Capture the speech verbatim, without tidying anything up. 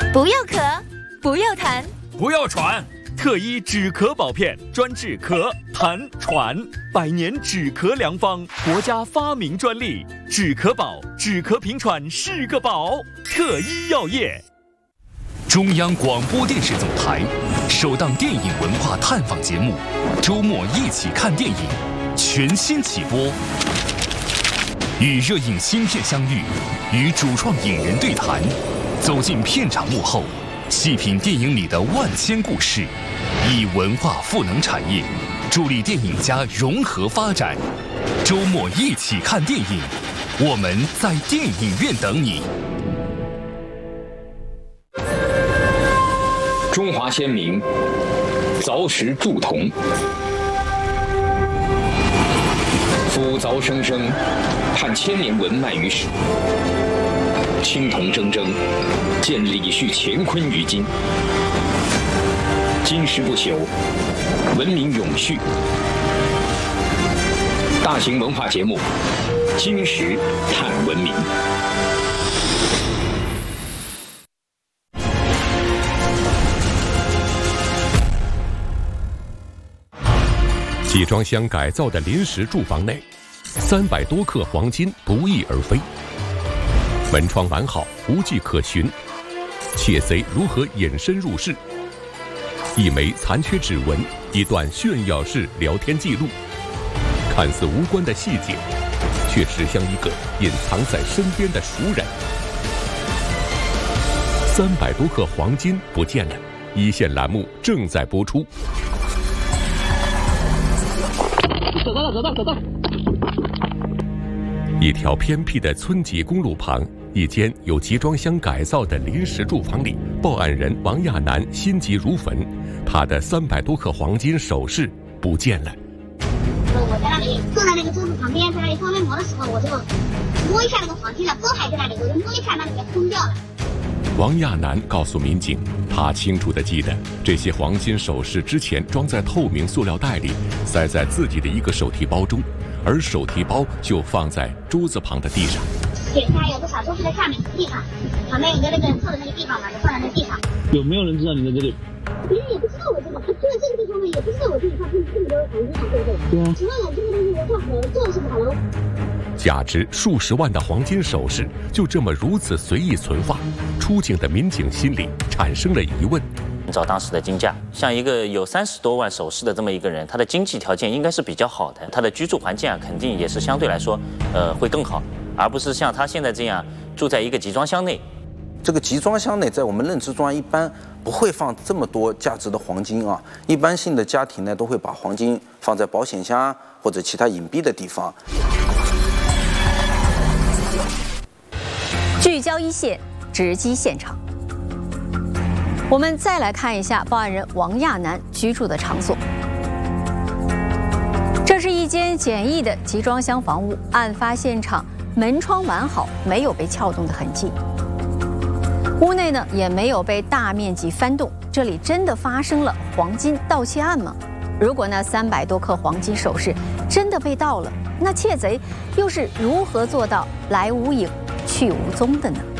不要咳，不要痰， 不要喘。特医止咳宝片专治咳、痰、喘，百年止咳良方，国家发明专利。止咳宝，止咳平喘是个宝。特医药业。 中央广播电视总台首档电影文化探访节目《周末一起看电影》全新起播，与热映新片相遇，与主创影人对谈，走进片场幕后，细品电影里的万千故事，以文化赋能产业，助力电影家融合发展。周末一起看电影，我们在电影院等你。 中华先民凿石铸铜，夫凿生生，盼千年文脉于史。青铜铮铮，见李旭乾坤于今。金石不朽，文明永续。大型文化节目《金石探文明》。 集装箱改造的临时住房内，三百多克黄金不翼而飞，门窗完好，无迹可寻，窃贼如何隐身入室？一枚残缺指纹，一段炫耀式聊天记录，看似无关的细节，却指向一个隐藏在身边的熟人。三百多克黄金不见了，一线栏目正在播出。 走到了，走到，走到。 一条偏僻的村级公路旁，一间有集装箱改造的临时住房里，报案人王亚楠心急如焚，他的三百多克黄金首饰不见了。 我在那里坐在那个桌子旁边，在那里做面膜的时候，我就摸一下那个黄金了，都还在那里，我就摸一下，那里面空掉了。 王亚楠告诉民警，他清楚地记得这些黄金首饰之前装在透明塑料袋里，塞在自己的一个手提包中，而手提包就放在桌子旁的地上。 检查有多少都是在下面地上，旁边有个那个错的那个地方嘛，就放在那地上。 有没有人知道你在这里？ 别人也不知道我这个，他住在这个地方呢，也不知道我这里放这么多黄金啊，对不对？对啊。请问了，这个东西我做合作是不好喽？ 价值数十万的黄金首饰就这么如此随意存放，出警的民警心里产生了疑问。 按照当时的金价，像一个有三十多万首饰的这么一个人，他的经济条件应该是比较好的，他的居住环境啊，肯定也是相对来说，呃，会更好，而不是像他现在这样住在一个集装箱内。 这个集装箱内，在我们认知中啊，一般不会放这么多价值的黄金啊。一般性的家庭呢，都会把黄金放在保险箱或者其他隐蔽的地方。 聚焦一线，直击现场。我们再来看一下报案人王亚楠居住的场所。这是一间简易的集装箱房屋，案发现场门窗完好，没有被撬动的痕迹。屋内呢也没有被大面积翻动，这里真的发生了黄金盗窃案吗？如果那三百多克黄金首饰真的被盗了，那窃贼又是如何做到来无影去无踪的呢？